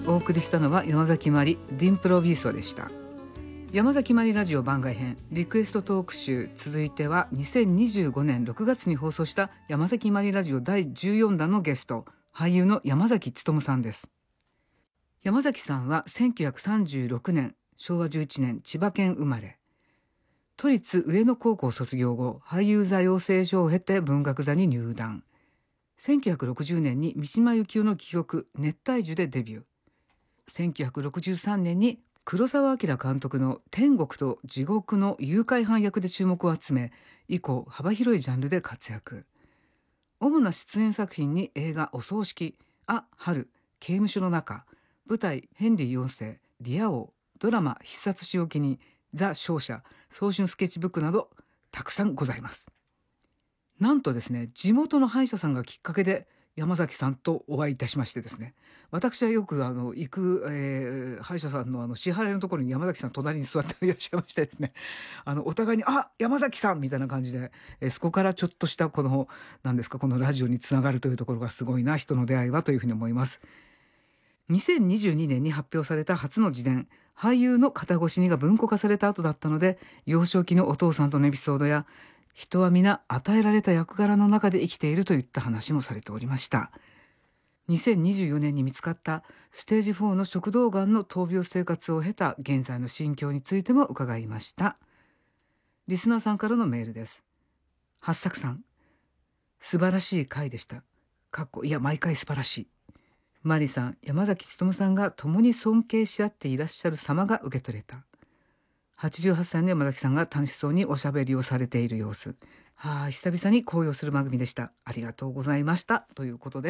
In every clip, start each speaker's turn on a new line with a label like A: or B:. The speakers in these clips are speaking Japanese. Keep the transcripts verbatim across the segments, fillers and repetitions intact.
A: お送りしたのは山崎まりディンプロビーソでした。山崎まりラジオ番外編リクエストトーク集、続いてはにせんにじゅうごねんろくがつに放送した山崎まりラジオだいじゅうよんだんのゲスト、俳優の山崎努さんです。山崎さんはせんきゅうひゃくさんじゅうろくねんしょうわじゅういちねん千葉県生まれ、都立上野高校卒業後俳優座養成所を経て文学座に入団。せんきゅうひゃくろくじゅうねんに三島由紀夫の戯曲熱帯樹でデビュー。せんきゅうひゃくろくじゅうさんねんに黒澤明監督の天国と地獄の誘拐犯役で注目を集め、以降幅広いジャンルで活躍。主な出演作品に映画お葬式、あ、春、刑務所の中、舞台ヘンリーよんせい、リア王、ドラマ必殺仕置きに、ザ勝者、早春スケッチブックなどたくさんございます。なんとですね、地元の歯医者さんがきっかけで山崎さんとお会いいたしましてですね、私はよくあの行く、えー、歯医者さんのあの支払いのところに山崎さん隣に座っていらっしゃいましてですね、あのお互いにあ山崎さんみたいな感じで、えー、そこからちょっとしたこの何ですか、このラジオにつながるというところがすごいな、人の出会いはというふうに思います。にせんにじゅうにねんに発表された初の自伝俳優の肩越しにが文庫化された後だったので、幼少期のお父さんとのエピソードや人は皆与えられた役柄の中で生きているといった話もされておりました。にせんにじゅうよねんに見つかったステージフォーの食道がんの闘病生活を経た現在の心境についても伺いました。リスナーさんからのメールです。八作さん、素晴らしい回でした。かっこいや毎回素晴らしい。マリさん、山崎努さんが共に尊敬し合っていらっしゃる様が受け取れた。はちじゅうはっさいの山崎さんが楽しそうにおしゃべりをされている様子。はあ、久々に高揚する番組でした。ありがとうございました。ということです。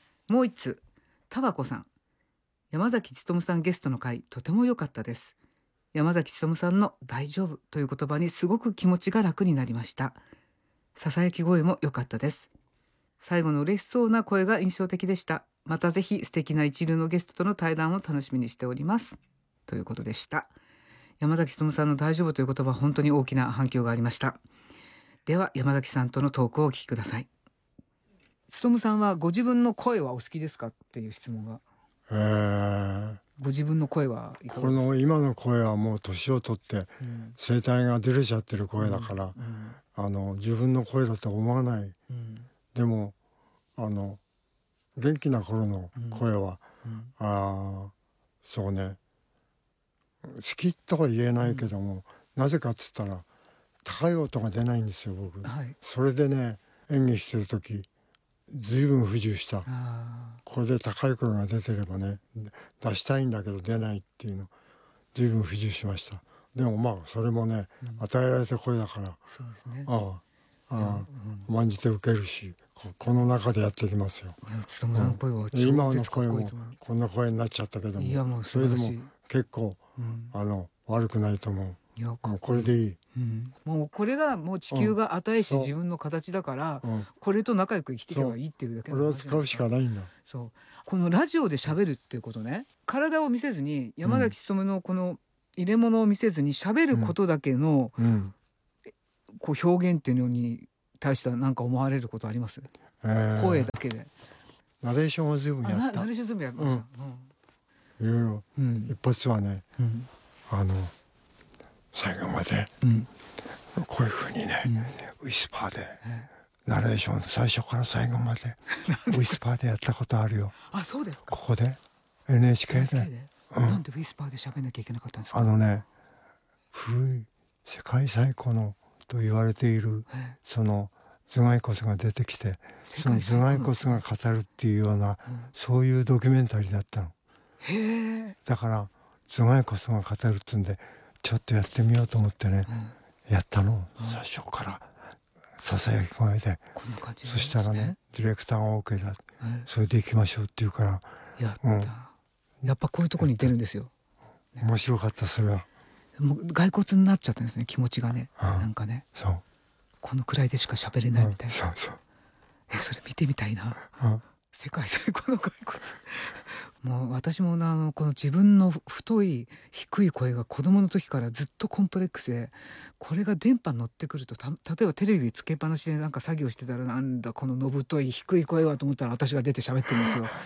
A: もう一つ、タバコさん。山崎努さんゲストの回、とても良かったです。山崎努さんの大丈夫という言葉にすごく気持ちが楽になりました。ささやき声も良かったです。最後の嬉しそうな声が印象的でした。またぜひ素敵な一流のゲストとの対談を楽しみにしております。ということでした。山崎努さんの大丈夫という言葉、本当に大きな反響がありました。では山崎さんとのトークをお聞きください。努さんはご自分の声はお好きですかっていう質問が。
B: えー、
A: ご自分の声はいかがですか？
B: この今の声はもう年を取って声帯が出れちゃってる声だから、うんうん、あの自分の声だと思わない、うん、でもあの元気な頃の声は、うんうん、あそうね好きとは言えないけども、うん、なぜかっつったら高い音が出ないんですよ僕、はい、それでね演技してる時ずいぶん不自由した。これで高い声が出てればね出したいんだけど出ないっていうのずいぶん不自由しました。でもまあそれもね、うん、与えられた声だからそうですね、ああああ、うん、甘んじて受けるし こ, この中でやっていきますよ。
A: 努さんの声は超
B: 今の声もこんな声になっちゃったけども、いやもうそれでも結構、うん、あの悪くないと思う。いやもうこれでいい、
A: うん、もうこれがもう地球が与えし、うん、自分の形だから、うん、これと仲良く生きていけばいいっていうだけの話。
B: これを使うしかないんだ。
A: そうこのラジオで喋るっていうことね、体を見せずに山崎努のこの入れ物を見せずに喋ることだけの、うん、こう表現っていうのに対しては何か思われることあります？えー、声だけで
B: ナレーションを随分やった。
A: ナレーション全部やりました、
B: うんうん、いろいろ、うん、一発はね、うん、あの最後まで、うん、こういうふうにね、うん、ウィスパーで、ナレーション最初から最後までウィスパーでやったことあるよ。
A: あ、そうですか。
B: ここで エヌエイチケー で, エヌエイチケーで、
A: うん、なんでウィスパーで喋んなきゃいけなかったんですか？
B: あのね、古い世界最古のと言われているその頭蓋骨が出てきて、その頭蓋骨が語るっていうような、うん、そういうドキュメンタリーだったの。へえ。だから頭蓋骨が語るっつうんでちょっとやってみようと思ってね、うん、やったの、うん、最初からささやき声で、こんな感じですね。そしたらねディレクターが OK だ、うん、それで行きましょうって言うから
A: やった、うん、やっぱこういうとこに出るんですよ、
B: ね、面白かった。それは
A: もう骸骨になっちゃったんですね、気持ちがね、うん、なんかね、
B: そう
A: このくらいでしか喋れないみたいな、
B: うん、そうそう、
A: えそれ見てみたいな、うん、世界最古の骸骨もう私もあのこの自分の太い低い声が子供の時からずっとコンプレックスで、これが電波に乗ってくるとた例えばテレビつけっぱなしでなんか作業してたらなんだこののぶとい低い声はと思ったら私が出て喋ってるんですよ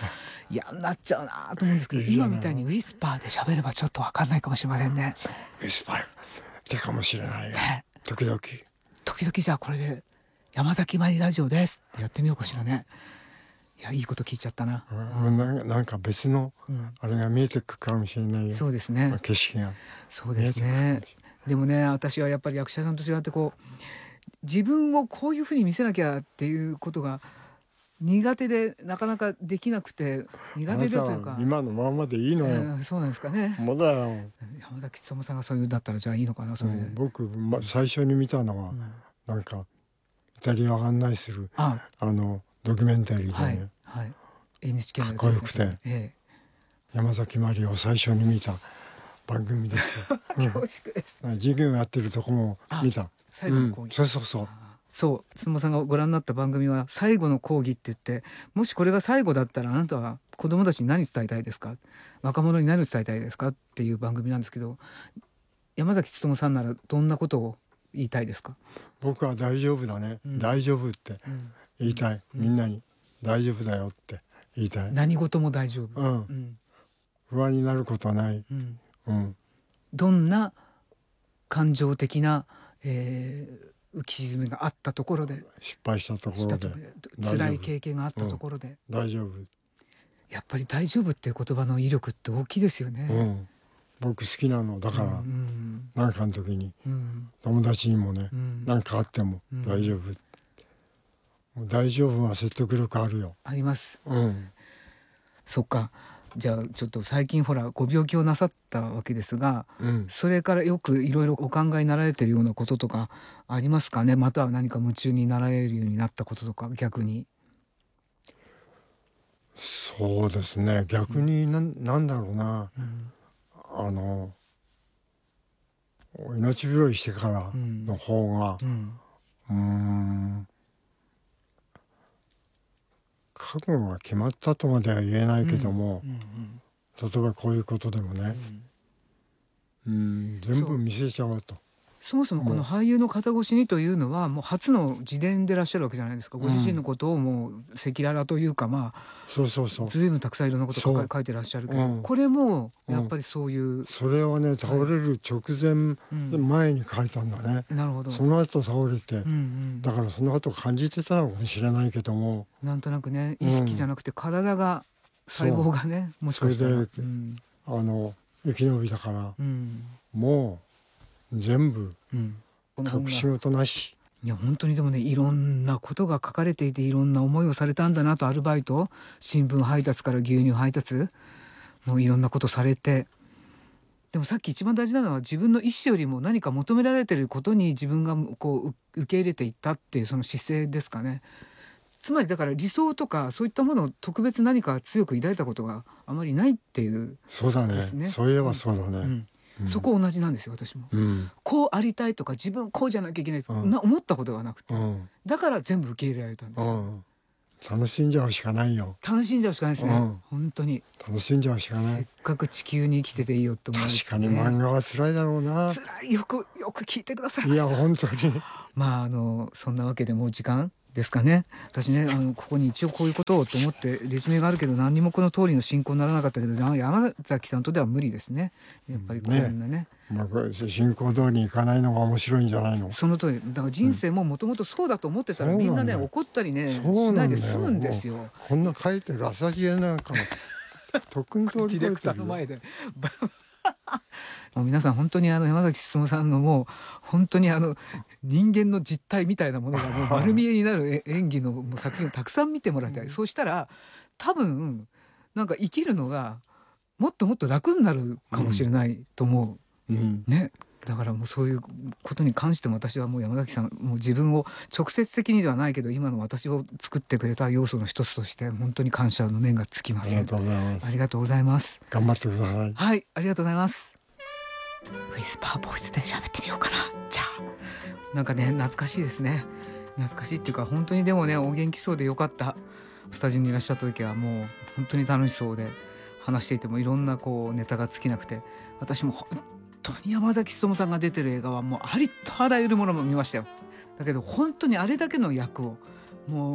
A: 嫌になっちゃうなと思うんですけど、今みたいにウィスパーで喋ればちょっと分かんないかもしれませんね。
B: ウィスパーってかもしれないよ、
A: ね、
B: 時々
A: 時々じゃあこれで山崎まりラジオですってやってみようかしらね。いやいいこと聞いちゃったな、
B: うん、な, なんか別のあれが見えてくるかもしれないよ、うん、
A: そうですね、
B: 景色が
A: そうですね。でもね、私はやっぱり役者さんと違ってこう自分をこういうふうに見せなきゃっていうことが苦手でなかなかできなくて、苦手でというか
B: 今のままでいいのよ、え
A: ー、そうなんですかね。
B: もだよ、
A: 山崎努さんがそういうんだったらじゃあいいのかなそれで、うん、
B: 僕、ま、最初に見たのは、うん、なんかイタリアを案内する あ, あのドキュメンタリーでね、はいはい、エヌエイチケー のかっこよくて、ええ、山崎まりを最初に見た番組ですよ
A: 恐縮です、
B: うん、授業やってるとこも見た、
A: 最後の講義、うん、
B: そうそうそう
A: そう相撲さんがご覧になった番組は最後の講義って言って、もしこれが最後だったらあなたは子供たちに何伝えたいですか、若者に何伝えたいですかっていう番組なんですけど、山崎努さんならどんなことを言いたいですか。
B: 僕は大丈夫だね、うん、大丈夫って言いたい、うん、みんなに大丈夫だよって言いたい、
A: 何事も大丈夫、うんうん、
B: 不安になることはない、うんうん、
A: どんな感情的な、えー、浮き沈みがあったところで、
B: 失敗したところで、
A: 辛い経験があったところで、
B: うん、大丈夫、
A: やっぱり大丈夫っていう言葉の威力って大きいですよね、
B: うん、僕好きなのだから、うん、何かの時に、うん、友達にもね、うん、何かあっても大丈夫、うん、大丈夫は説得力あるよ、
A: あります、
B: うん、
A: そっか。じゃあちょっと最近ほらご病気をなさったわけですが、うん、それからよくいろいろお考えになられているようなこととかありますかね。または何か夢中になられるようになったこととか逆に。
B: そうですね、逆に な,、うん、なんだろうな、うん、あの命拾いしてからの方が、うん、うーん覚悟が決まったとまでは言えないけども、うんうんうん、例えばこういうことでもね、うん、うん全部見せちゃおうと。
A: そもそもこの俳優の肩越しにというのはもう初の自伝でいらっしゃるわけじゃないですか。ご自身のことをもう赤裸々というか、まあ
B: そうそうそう
A: 随分たくさんいろんなことを書いてらっしゃるけど、うん、これもやっぱりそういう、うん、
B: それはね倒れる直前、はい、前に書いたんだね、
A: うん、なるほど。
B: その後倒れて、うんうん、だからその後感じてたのかもしれないけども、
A: なんとなくね意識じゃなくて体が、細胞がねもしかしたらそれで、
B: うん、あの生き延びたから、うん、もう全部、うん隠し事なし。
A: いや本当にでもねいろんなことが書かれていていろんな思いをされたんだなと。アルバイト、新聞配達から牛乳配達、もういろんなことされて、でもさっき一番大事なのは自分の意思よりも何か求められていることに自分がこう受け入れていったっていうその姿勢ですかね。つまりだから理想とかそういったものを特別何か強く抱いたことがあまりないっていう、ね、
B: そうだね。そういえばそうだね、うん
A: うん、そこ同じなんですよ私も、うん、こうありたいとか自分こうじゃなきゃいけないとか、うん、思ったことがなくて、うん、だから全部受け入れられたんですよ、うん、
B: 楽しんじゃうしかないよ。
A: 楽しんじゃうしかないですね、うん、本当に
B: 楽しんじゃうしかない。
A: せっかく地球に生きてていいよって思う、ね、
B: 確かに漫画は辛いだろうな。
A: 辛い、よくよく聞いてくださいました。
B: いや本当に
A: まああのそんなわけでもう時間ですかね。私ねあのここに一応こういうことをと思ってレジュメがあるけど何にもこの通りの進行にならなかったけど、山崎さんとでは無理ですねやっぱりこんなね、ね、
B: まあ、進行通りにいかないのが面白いんじゃないの。
A: その通りだから人生ももともとそうだと思ってたら、うん、みんなね怒ったりねしないで済むんですよ。
B: こんな書いてる朝知恵なんかの特に通り
A: ディレクターの前でもう皆さん本当にあの山崎努さんのもう本当にあの人間の実態みたいなものがもう丸見えになる演技の作品をたくさん見てもらいたい、うん、そうしたら多分なんか生きるのがもっともっと楽になるかもしれないと思う、うん、ね。だからもうそういうことに関しても私はもう山崎さんもう自分を直接的にではないけど今の私を作ってくれた要素の一つとして本当に感謝の念がつきません。
B: ありがとうございます。
A: ありがとうございます。
B: 頑張ってください。
A: はい、ありがとうございます。ウィスパーボイスで喋ってみようかな。じゃあなんかね懐かしいですね。懐かしいっていうか本当にでもねお元気そうでよかった。スタジオにいらっしゃった時はもう本当に楽しそうで話していてもいろんなこうネタが尽きなくて、私も本当に山崎努さんが出てる映画はもうありとあらゆるものも見ましたよ。だけど本当にあれだけの役をもう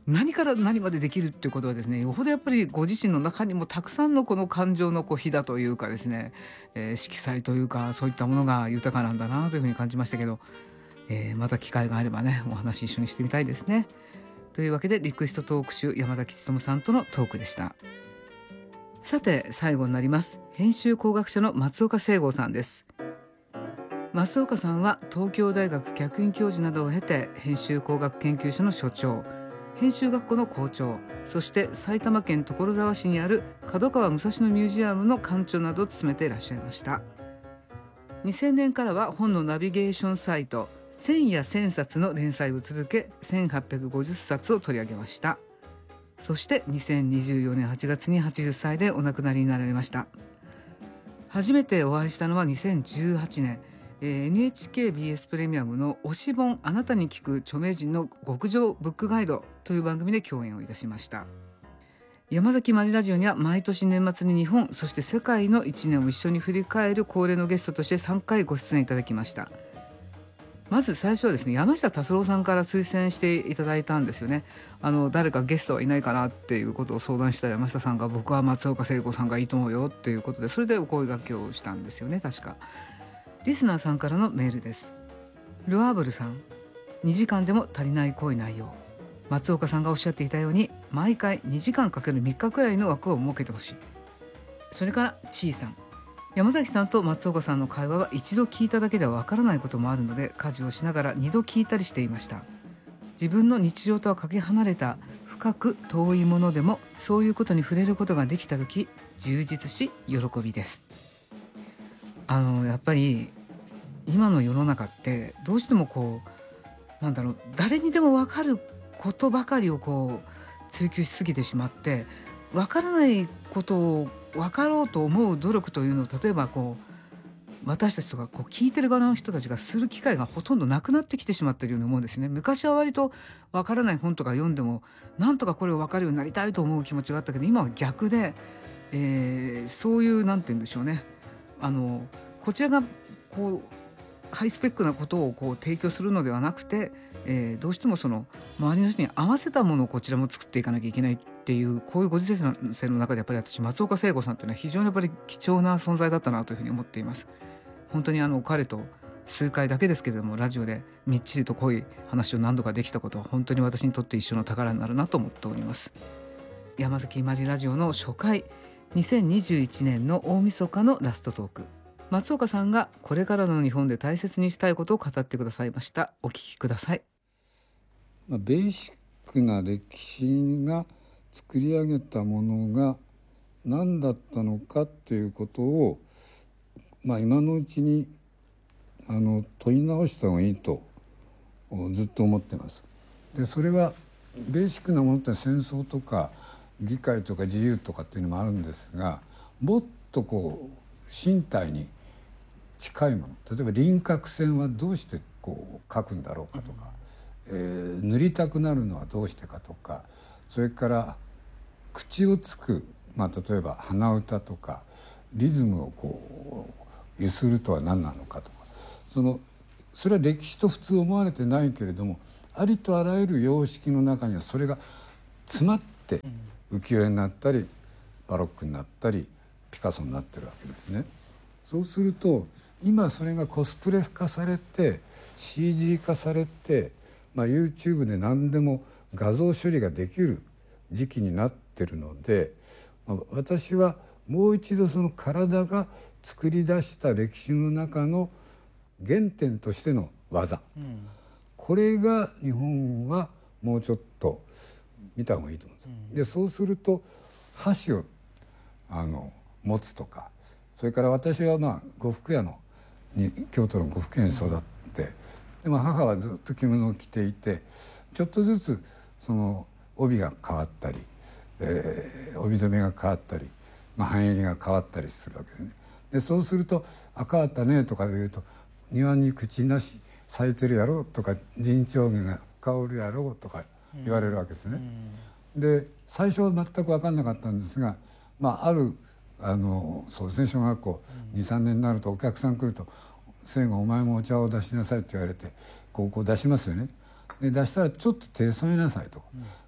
A: 何から何までできるっていうことはですね、よほどやっぱりご自身の中にもたくさんのこの感情のこう火だというかですね、えー、色彩というかそういったものが豊かなんだなというふうに感じましたけど、えー、また機会があればねお話一緒にしてみたいですね。というわけでリクエストトーク集、山崎努さんとのトークでした。さて最後になります。編集工学者の松岡聖剛さんです。松岡さんは東京大学客員教授などを経て編集工学研究所の所長、編集学校の校長、そして埼玉県所沢市にある角川武蔵野ミュージアムの館長などを務めていらっしゃいました。にせんねんからは本のナビゲーションサイト千や千冊の連載を続け、せんはっぴゃくごじゅっさつを取り上げました。そしてにせんにじゅうよねんはちがつにはちじゅっさいでお亡くなりになられました。初めてお会いしたのはにせんじゅうはちねん、えー、エヌエイチケービーエス プレミアムの推し本あなたに聞く著名人の極上ブックガイドという番組で共演をいたしました。山崎まりラジオには毎年年末に日本そして世界のいちねんを一緒に振り返る恒例のゲストとしてさんかいご出演いただきました。まず最初はですね、山下達郎さんから推薦していただいたんですよね。あの誰かゲストはいないかなっていうことを相談した山下さんが、僕は松岡聖子さんがいいと思うよっていうことで、それでお声掛けをしたんですよね。確かリスナーさんからのメールです。ルアーブルさん、にじかんでも足りない濃い内容、松岡さんがおっしゃっていたように毎回にじかんかけるみっかくらいの枠を設けてほしい。それからちいさん、山崎さんと松岡さんの会話は一度聞いただけではわからないこともあるので、家事をしながら二度聞いたりしていました。自分の日常とはかけ離れた深く遠いものでもそういうことに触れることができたとき、充実し喜びです。あのやっぱり今の世の中ってどうしてもこうなんだろう、誰にでも分かることばかりをこう追求しすぎてしまって、分からないことを分かろうと思う努力というのを、例えばこう私たちとかこう聞いてる側の人たちがする機会がほとんどなくなってきてしまっているように思うんですね。昔は割と分からない本とか読んでもなんとかこれを分かるようになりたいと思う気持ちがあったけど、今は逆で、えー、そういうなんて言うんでしょうね、あのこちらがこうハイスペックなことをこう提供するのではなくて、えー、どうしてもその周りの人に合わせたものをこちらも作っていかなきゃいけないっていう、こういうご時世の中でやっぱり私松岡聖子さんというのは非常にやっぱり貴重な存在だったなというふうに思っています。本当にあの彼と数回だけですけれどもラジオでみっちりと濃い話を何度かできたことは本当に私にとって一生の宝になるなと思っております。山崎まりラジオの初回、にせんにじゅういちねんの大晦日のラストトーク、松岡さんがこれからの日本で大切にしたいことを語ってくださいました。お聞きください。
C: まあ、ベーシックな歴史が作り上げたものが何だったのかっていうことを、まあ、今のうちにあの問い直した方がいいとずっと思ってます。でそれはベーシックなものって戦争とか議会とか自由とかっていうのもあるんですが、もっとこう身体に近いもの、例えば輪郭線はどうしてこう描くんだろうかとか、えー、塗りたくなるのはどうしてかとか、それから口をつく、まあ、例えば鼻歌とかリズムをこう揺するとは何なのかとか、そのそれは歴史と普通思われてないけれども、ありとあらゆる様式の中にはそれが詰まって浮世絵になったりバロックになったりピカソになってるわけですね。そうすると今それがコスプレ化されて シージー 化されて、まあ、YouTube で何でも画像処理ができる時期になってるので、まあ、私はもう一度その体が作り出した歴史の中の原点としての技、うん、これが日本はもうちょっと見た方がいいと思うんです、うん、でそうすると箸をあの持つとか、それから私はまあ呉服屋のに京都の呉服屋に育って、うん、でも母はずっと着物を着ていて、ちょっとずつその帯が変わったり、えー、帯留めが変わったり、まあ、半襟が変わったりするわけですね。でそうすると「赤あったね」とか言うと「庭に口なし咲いてるやろ」とか「陣長毛が香るやろ」とか言われるわけですね。うん、で最初は全く分かんなかったんですが、まあ、あるあのそうですね、小学校にさんねんになるとお客さん来ると「聖子お前もお茶を出しなさい」って言われてこうこう出しますよね。で出したら「ちょっと手添えなさい」とか、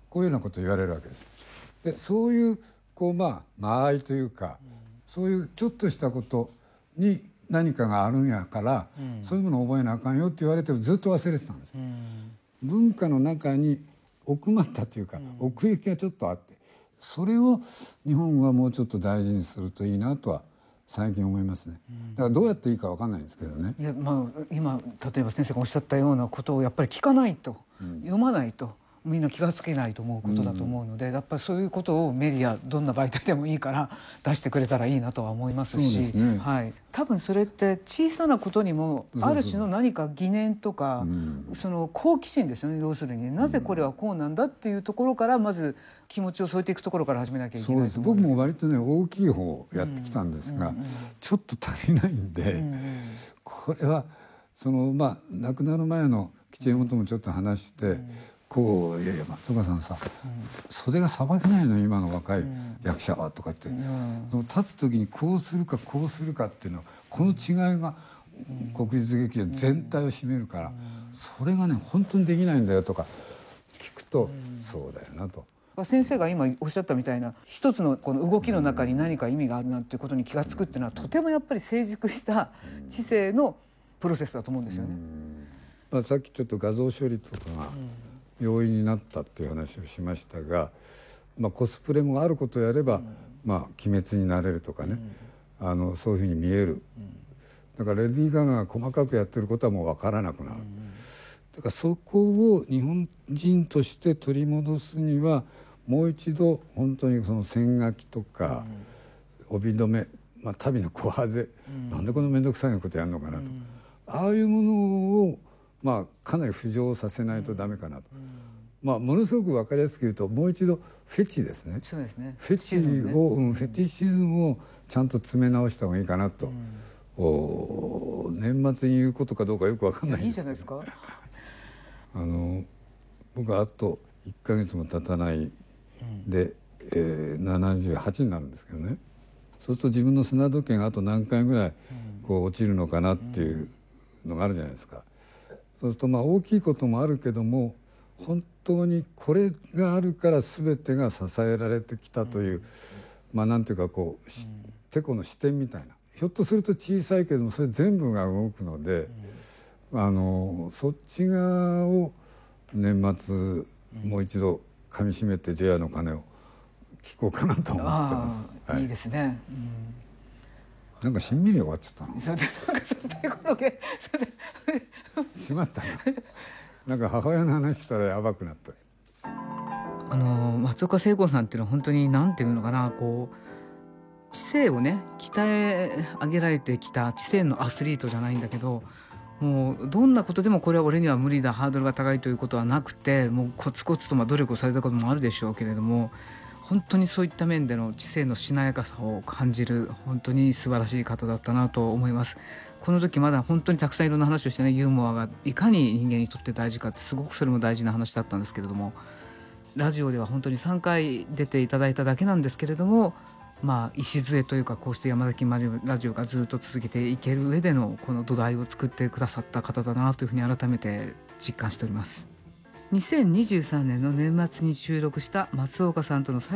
C: こういうようなことを言われるわけです。でそういうこうまあ間合いというか、うん、そういうちょっとしたことに何かがあるんやから、うん、そういうものを覚えなあかんよって言われてずっと忘れてたんです、うん、文化の中に奥まったというか、うん、奥行きがちょっとあって、それを日本はもうちょっと大事にするといいなとは最近思いますね。だからどうやっていいか分かんないんですけどね。
A: いや、まあ、今例えば先生がおっしゃったようなことをやっぱり聞かないと、うん、読まないとみんな気がつけないと思うことだと思うので、うん、やっぱりそういうことをメディアどんな媒体でもいいから出してくれたらいいなとは思いますし、そうですね、はい、多分それって小さなことにもある種の何か疑念とか、うん、その好奇心ですよね。要するになぜこれはこうなんだっていうところからまず気持ちを添えていくところから始めなきゃいけない。そうです。
C: 僕も割とね大きい方をやってきたんですが、うんうんうん、ちょっと足りないんで、うんうん、これはそのまあ亡くなる前の吉右衛門ともちょっと話して、うんこういやいや松岡さんさ、うん、袖がさばけないの今の若い役者はとかって、うん、立つ時にこうするかこうするかっていうのはこの違いが国立劇場全体を占めるから、うん、それがね本当にできないんだよとか聞くと、うん、そうだよなと。
A: 先生が今おっしゃったみたいな一つのこの動きの中に何か意味があるなっていうことに気が付くっていうのはとてもやっぱり成熟した知性のプロセスだと思うんですよね。うん
C: まあ、さっきちょっと画像処理とかが、うん容易になったっていう話をしましたが、まあ、コスプレもあることをやれば、うんまあ、鬼滅になれるとかね、うん、あのそういうふうに見える、うん、だからレディー・ガガが細かくやってることはもう分からなくなる、うん、だからそこを日本人として取り戻すにはもう一度本当にその線書きとか、うん、帯留め、まあ、足袋の小ハゼ、うん、なんでこの面倒くさいことやるのかなと、うん、ああいうものをまあ、かなり浮上させないとダメかなと、うんまあ、ものすごく分かりやすく言うともう一度フェチですね。
A: そうですね。
C: フェチを、うん、フェティシズムをちゃんと詰め直した方がいいかなと、うん、お年末に言うことかどうかよく分かんないんですけど、いいじゃないですか。あの僕はあといっかげつも経たないで、うんえー、ななじゅうはちになるんですけどね。そうすると自分の砂時計があと何回ぐらいこう落ちるのかなっていうのがあるじゃないですか。そうするとまあ大きいこともあるけども本当にこれがあるから全てが支えられてきたという、うん、まあなんていうかこう、うん、てこの視点みたいなひょっとすると小さいけどもそれ全部が動くので、うん、あのそっち側を年末もう一度かみしめて ジェイアール の鐘を聞こうかなと思ってます。
A: はい、いいですね、うん、
C: なんかしんみり終わっちゃったの。
A: それでなんかそれでこのけそれで
C: しまったな。なんか母親の話したらやばくなった。
A: あの松岡聖子さんっていうのは本当に何ていうのかなこう知性をね鍛え上げられてきた知性のアスリートじゃないんだけどもうどんなことでもこれは俺には無理だハードルが高いということはなくてもうコツコツとまあ努力をされたこともあるでしょうけれども本当にそういった面での知性のしなやかさを感じる本当に素晴らしい方だったなと思います。この時まだ本当にたくさんいろんな話をしてねユーモアがいかに人間にとって大事かってすごくそれも大事な話だったんですけれどもラジオでは本当にさんかい出ていただいただけなんですけれどもまあ礎というかこうして山崎まりラジオがずっと続けていける上でのこの土台を作ってくださった方だなというふうに改めて実感しております。にせんにじゅうさんねんの年末に収録した松岡さんとの最